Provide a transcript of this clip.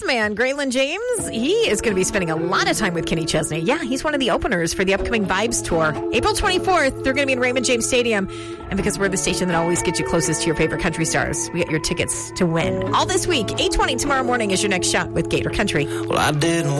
man, Graylin James, he is going to be spending a lot of time with Kenny Chesney. Yeah, he's one of the openers for the upcoming Vibes Tour. April 24th, they're going to be in Raymond James Stadium. And because we're the station that always gets you closest to your favorite country stars, we get your tickets to win. All this week, 8:20 tomorrow morning is your next shot with Gator Country. Well, I didn't